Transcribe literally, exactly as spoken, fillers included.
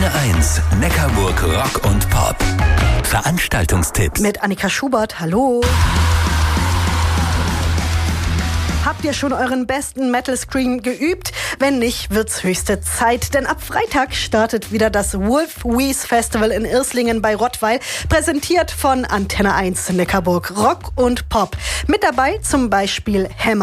Antenne eins Neckarburg Rock und Pop. Veranstaltungstipps mit Annika Schubert. Hallo. Habt ihr schon euren besten Metal Scream geübt? Wenn nicht, wird's höchste Zeit, denn ab Freitag startet wieder das Wolf Wees Festival in Irslingen bei Rottweil, präsentiert von Antenne eins Neckarburg Rock und Pop. Mit dabei zum Beispiel Hammer